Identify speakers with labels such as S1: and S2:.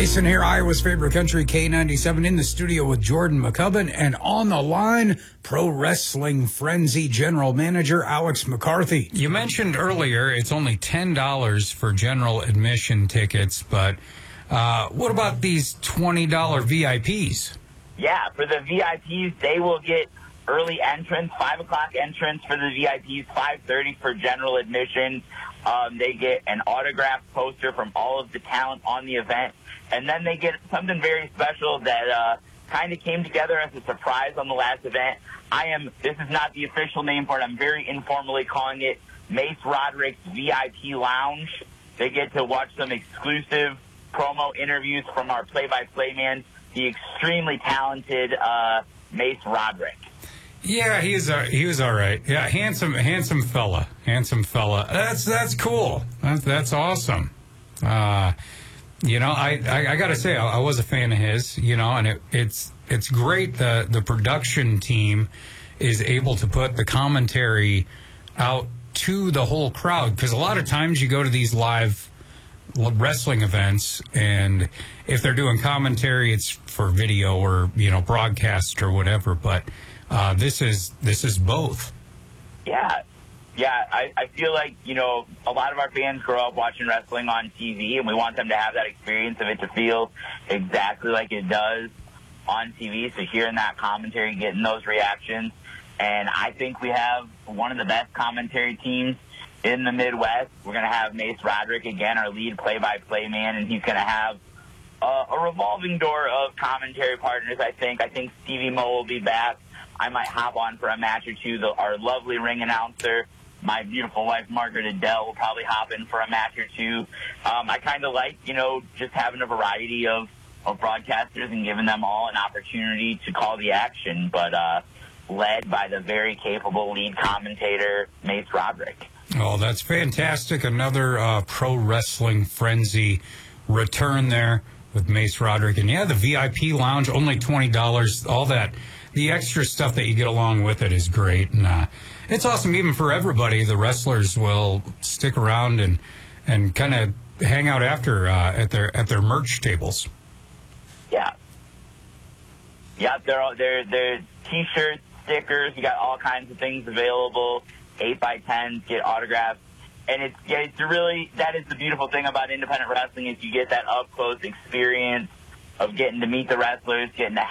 S1: Mason here, Iowa's favorite country, K97, in the studio with Jordan McCubbin, and on the line, Pro Wrestling Frenzy General Manager Alex McCarthy. You mentioned earlier it's only $10 for general admission tickets, but what about these $20 VIPs?
S2: Yeah, for the VIPs, they will get early entrance, 5 o'clock entrance for the VIPs, 5:30 for general admission. They get an autographed poster from all of the talent on the event. And then they get something very special that kind of came together as a surprise on the last event. This is not the official name for it. I'm very informally calling it Mace Roderick's VIP Lounge. They get to watch some exclusive promo interviews from our play-by-play man, the extremely talented Mace Roderick.
S1: Yeah, he was all right. Yeah, handsome fella. That's cool. That's awesome. I gotta say, I was a fan of his. And it's great that the production team is able to put the commentary out to the whole crowd, because a lot of times you go to these live wrestling events, and if they're doing commentary, it's for video or broadcast or whatever, but this is both.
S2: Yeah, I feel like, a lot of our fans grow up watching wrestling on TV, and we want them to have that experience of it to feel exactly like it does on TV. So hearing that commentary, getting those reactions, and I think we have one of the best commentary teams in the Midwest. We're going to have Mace Roderick again, our lead play-by-play man, and he's going to have a revolving door of commentary partners, I think. I think Stevie Mo will be back. I might hop on for a match or two. Our lovely ring announcer, my beautiful wife, Margaret Adele, will probably hop in for a match or two. I kind of like, just having a variety of broadcasters and giving them all an opportunity to call the action, but led by the very capable lead commentator, Mace Roderick.
S1: Oh, that's fantastic. Another Pro Wrestling Frenzy return there with Mace Roderick. And yeah, the VIP lounge, only $20. All that, the extra stuff that you get along with it is great. And it's awesome even for everybody. The wrestlers will stick around and kind of hang out after at their merch tables.
S2: Yeah. Yeah, they're T-shirts, stickers. You got all kinds of things available. 8x10s, get autographs. And that is the beautiful thing about independent wrestling, is you get that up-close experience of getting to meet the wrestlers, getting to